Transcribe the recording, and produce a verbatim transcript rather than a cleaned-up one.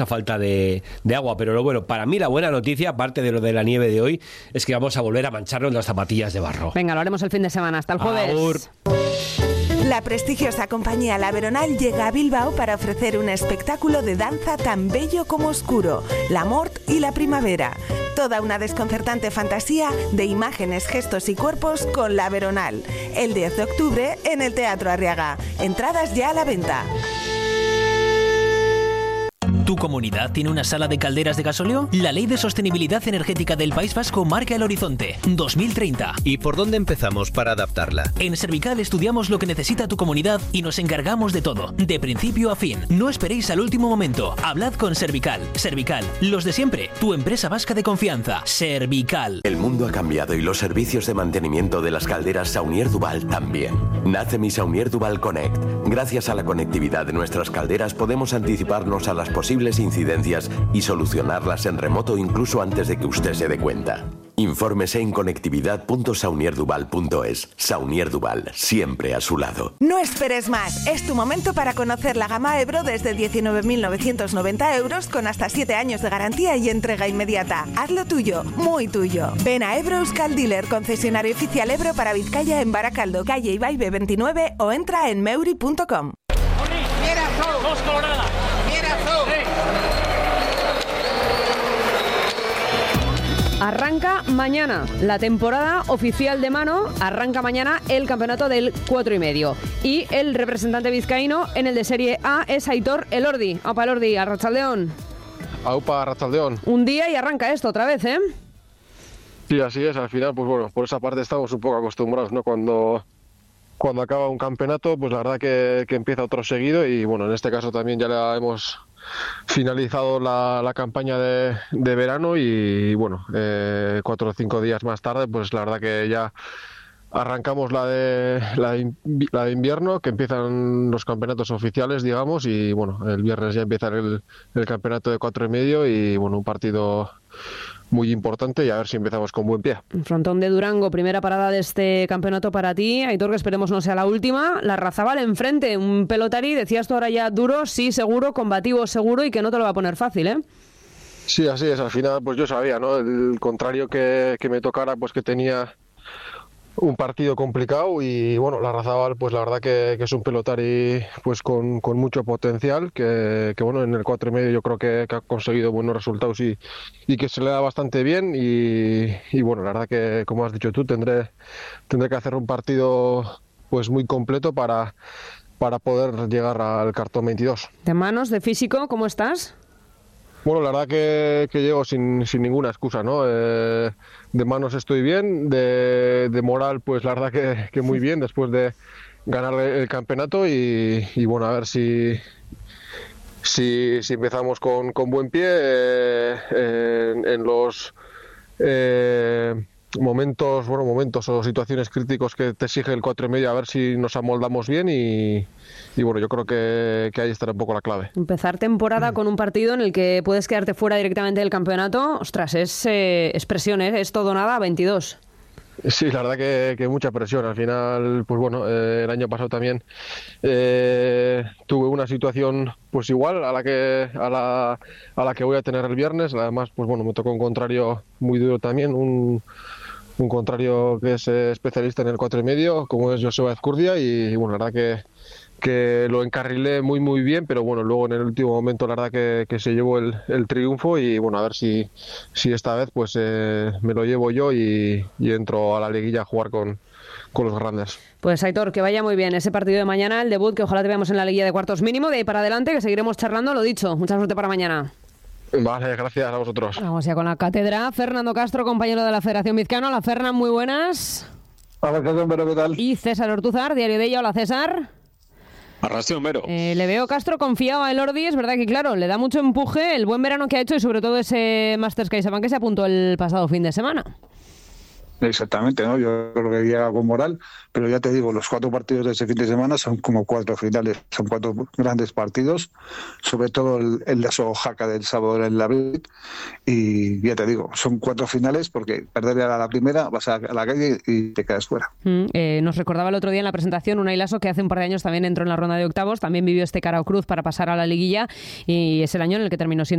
falta de, de agua, pero lo bueno, para mí la buena noticia, aparte de lo de la nieve de hoy, es que vamos a volver a mancharnos las zapatillas de barro. Venga, lo haremos el fin de semana, hasta el jueves. Aur. La prestigiosa compañía La Veronal llega a Bilbao para ofrecer un espectáculo de danza tan bello como oscuro, la mort y la primavera. Toda una desconcertante fantasía de imágenes, gestos y cuerpos con La Veronal. El diez de octubre en el Teatro Arriaga. Entradas ya a la venta. ¿Tu comunidad tiene una sala de calderas de gasóleo? La Ley de Sostenibilidad Energética del País Vasco marca el horizonte dos mil treinta. ¿Y por dónde empezamos para adaptarla? En Servical estudiamos lo que necesita tu comunidad y nos encargamos de todo, de principio a fin. No esperéis al último momento. Hablad con Servical. Servical, los de siempre. Tu empresa vasca de confianza. Servical. El mundo ha cambiado y los servicios de mantenimiento de las calderas Saunier Duval también. Nace mi Saunier Duval Connect. Gracias a la conectividad de nuestras calderas podemos anticiparnos a las posibles incidencias y solucionarlas en remoto incluso antes de que usted se dé cuenta. Infórmese en conectividad punto saunier duval punto es. Saunier Duval, siempre a su lado. No esperes más, es tu momento para conocer la gama Ebro desde diecinueve mil novecientos noventa euros con hasta siete años de garantía y entrega inmediata. Hazlo tuyo, muy tuyo. Ven a Ebro Euskal Dealer, concesionario oficial Ebro para Vizcaya en Baracaldo, calle Ibaibe veintinueve o entra en meuri punto com. Dos coloradas. Arranca mañana la temporada oficial de mano, arranca mañana el campeonato del cuatro y medio. Y el representante vizcaíno en el de Serie A es Aitor Elordi. Aupa Elordi, Arratsaldeon. Aupa Arratsaldeon. Un día y arranca esto otra vez, ¿eh? Sí, así es. Al final, pues bueno, por esa parte estamos un poco acostumbrados, ¿no? Cuando, cuando acaba un campeonato, pues la verdad que, que empieza otro seguido y bueno, en este caso también ya la hemos finalizado la, la campaña de, de verano y bueno, eh, cuatro o cinco días más tarde, pues la verdad que ya arrancamos la de, la de la de invierno, que empiezan los campeonatos oficiales, digamos, y bueno, el viernes ya empieza el, el campeonato de cuatro y medio y bueno, un partido muy importante y a ver si empezamos con buen pie. Frontón de Durango, primera parada de este campeonato para ti. Aitor, que esperemos no sea la última. La Razabal enfrente, un pelotari, decías tú ahora ya duro, sí, seguro, combativo, seguro y que no te lo va a poner fácil, ¿eh? Sí, así es. Al final, pues yo sabía, ¿no? El contrario que, que me tocara, pues que tenía un partido complicado y bueno, la Razabal pues la verdad que, que es un pelotari pues con, con mucho potencial que, que bueno, en el cuatro y medio yo creo que, que ha conseguido buenos resultados y, y que se le da bastante bien y, y bueno, la verdad que como has dicho tú tendré, tendré que hacer un partido pues muy completo para, para poder llegar al cartón veintidós. De manos, de físico, ¿cómo estás? Bueno, la verdad que, que llego sin, sin ninguna excusa, ¿no? Eh, de manos estoy bien, de, de moral pues la verdad que, que muy bien después de ganar el campeonato y, y bueno, a ver si, si, si empezamos con, con buen pie eh, en, en los eh, momentos, bueno, momentos o situaciones críticos que te exige el cuatro y medio, a ver si nos amoldamos bien y, y bueno, yo creo que, que ahí estará un poco la clave. Empezar temporada mm. con un partido en el que puedes quedarte fuera directamente del campeonato, ostras, es, eh, es presión, ¿eh? Es todo nada a veintidós. Sí, la verdad que, que mucha presión. Al final, pues bueno, eh, el año pasado también eh, tuve una situación pues igual a la que a la, a la que voy a tener el viernes. Además, pues bueno, me tocó un contrario muy duro también, un un contrario que es eh, especialista en el cuatro y medio, como es Joseba Ezcurdia, y bueno, la verdad que, que lo encarrilé muy muy bien, pero bueno, luego en el último momento la verdad que, que se llevó el, el triunfo y bueno, a ver si, si esta vez pues eh, me lo llevo yo y, y entro a la liguilla a jugar con, con los grandes. Pues Aitor, que vaya muy bien ese partido de mañana, el debut, que ojalá te veamos en la liguilla de cuartos mínimo, de ahí para adelante, que seguiremos charlando, lo dicho, mucha suerte para mañana. Vale, gracias a vosotros. Vamos ya con la cátedra. Fernando Castro, compañero de la Federación Vizcaína. Hola, Fernan, muy buenas. Hola, ¿qué tal? Y César Ortúzar, Diario de ella. Hola, César. Arrastion Mero. Eh, le veo Castro confiado a Elordi, es verdad que claro, le da mucho empuje el buen verano que ha hecho y sobre todo ese Masters CaixaBank que se apuntó el pasado fin de semana. Exactamente, ¿no? Yo creo que llega con moral, pero ya te digo, los cuatro partidos de ese fin de semana son como cuatro finales, son cuatro grandes partidos, sobre todo el, el de Sojaca del sábado en la Brit, y ya te digo, son cuatro finales porque perder a la primera vas a la calle y te quedas fuera. Mm, eh, nos recordaba el otro día en la presentación Unai Laso, que hace un par de años también entró en la ronda de octavos, también vivió este cara o cruz para pasar a la liguilla, y es el año en el que terminó siendo